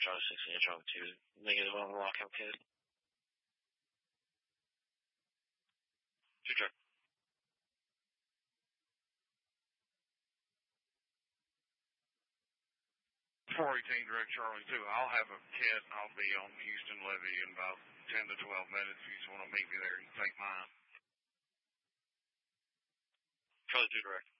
Charlie 6 and Charlie 2. -1 lockout kid. 2 truck. 418 direct Charlie 2. I'll have a kit and I'll be on Houston Levee in about 10 to 12 minutes. If you just want to meet me there, you can take mine. Charlie 2 direct.